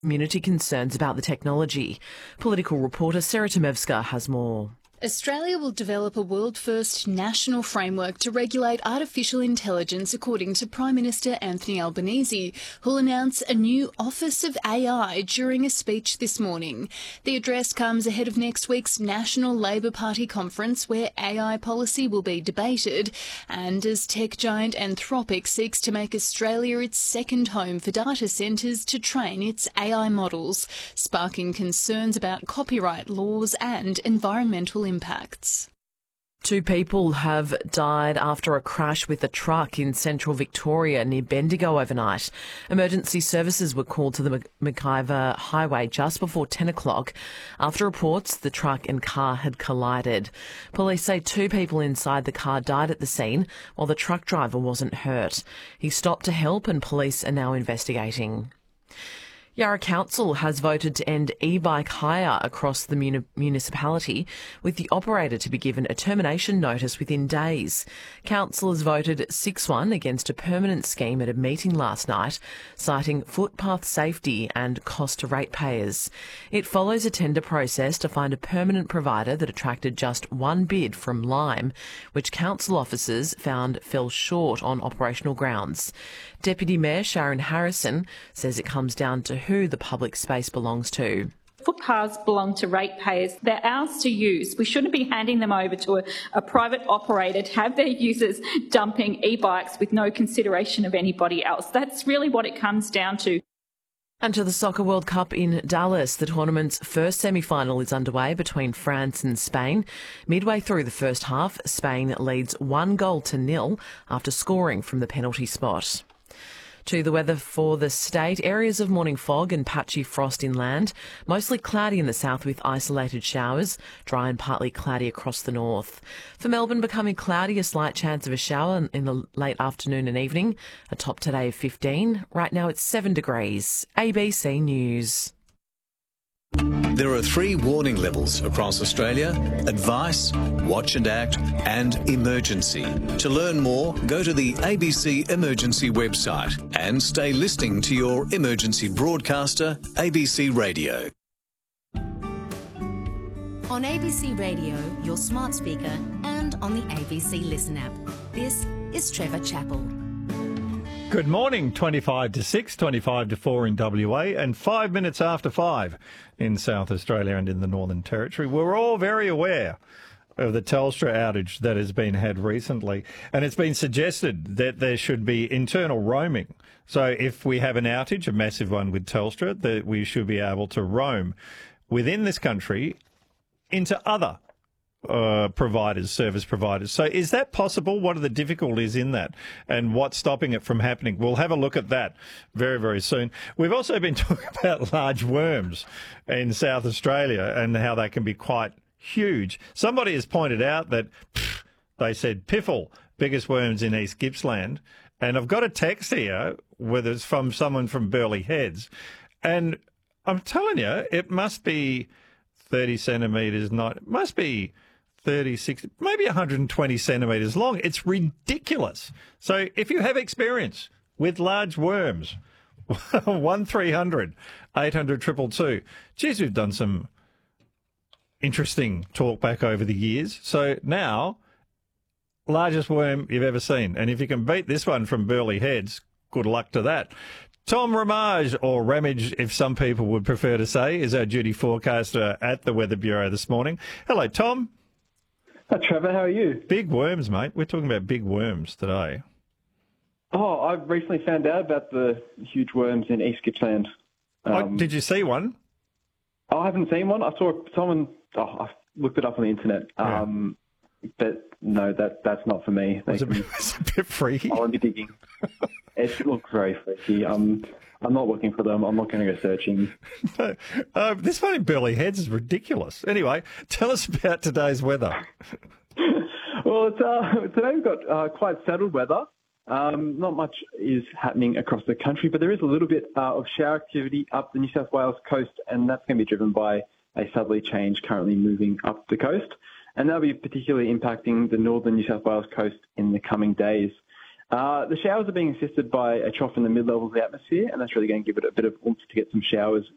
community concerns about the technology. Political reporter Sarah Tomevska has more. Australia will develop a world-first national framework to regulate artificial intelligence, according to Prime Minister Anthony Albanese, who'll announce a new Office of AI during a speech this morning. The address comes ahead of next week's National Labor Party conference, where AI policy will be debated, and as tech giant Anthropic seeks to make Australia its second home for data centres to train its AI models, sparking concerns about copyright laws and environmental impacts. 2 people have died after a crash with a truck in central Victoria near Bendigo overnight. Emergency services were called to the McIver Highway just before 10 o'clock after reports the truck and car had collided. Police say 2 people inside the car died at the scene while the truck driver wasn't hurt. He stopped to help and police are now investigating. Yarra Council has voted to end e-bike hire across the municipality, with the operator to be given a termination notice within days. Council has voted 6-1 against a permanent scheme at a meeting last night, citing footpath safety and cost to ratepayers. It follows a tender process to find a permanent provider that attracted just 1 bid from Lime, which council officers found fell short on operational grounds. Deputy Mayor Sharon Harrison says it comes down to who the public space belongs to. Footpaths belong to ratepayers. They're ours to use. We shouldn't be handing them over to a private operator to have their users dumping e-bikes with no consideration of anybody else. That's really what it comes down to. And to the Soccer World Cup in Dallas, the tournament's first semi-final is underway between France and Spain. Midway through the first half, Spain leads 1-0 after scoring from the penalty spot. To the weather for the state, areas of morning fog and patchy frost inland, mostly cloudy in the south with isolated showers, dry and partly cloudy across the north. For Melbourne, becoming cloudy, a slight chance of a shower in the late afternoon and evening, a top today of 15. Right now it's 7 degrees. ABC News. There are 3 warning levels across Australia: advice, watch and act, and emergency. To learn more, go to the ABC Emergency website and stay listening to your emergency broadcaster, ABC Radio. On ABC Radio, your smart speaker, and on the ABC Listen app. This is Trevor Chappell. Good morning, 25 to 6, 25 to 4 in WA, and 5 minutes after 5 in South Australia and in the Northern Territory. We're all very aware of the Telstra outage that has been had recently, and it's been suggested that there should be internal roaming. So if we have an outage, a massive one with Telstra, that we should be able to roam within this country into other service providers. So is that possible? What are the difficulties in that? And what's stopping it from happening? We'll have a look at that very, very soon. We've also been talking about large worms in South Australia and how they can be quite huge. Somebody has pointed out that they said piffle, biggest worms in East Gippsland. And I've got a text here, whether it's from someone from Burleigh Heads. And I'm telling you, it must be 30 centimetres, it must be 30, 60, maybe 120 centimetres long. It's ridiculous. So if you have experience with large worms, 1300 800 222. Geez, we've done some interesting talk back over the years. So now, largest worm you've ever seen. And if you can beat this one from Burleigh Heads, good luck to that. Tom Ramage, or Ramage, if some people would prefer to say, is our duty forecaster at the Weather Bureau this morning. Hello, Tom. Hi, Trevor. How are you? Big worms, mate. We're talking about big worms today. Oh, I recently found out about the huge worms in East Gippsland. Did you see one? I haven't seen one. I saw someone. I looked it up on the internet. Yeah. But no, that's not for me. It's a bit freaky. I want to be digging. It looks very freaky. I'm not looking for them. I'm not going to go searching. This one in Burleigh Heads is ridiculous. Anyway, tell us about today's weather. Well, today we've got quite settled weather. Not much is happening across the country, but there is a little bit of shower activity up the New South Wales coast, and that's going to be driven by a southerly change currently moving up the coast. And that'll be particularly impacting the northern New South Wales coast in the coming days. The showers are being assisted by a trough in the mid-levels of the atmosphere, and that's really going to give it a bit of oomph to get some showers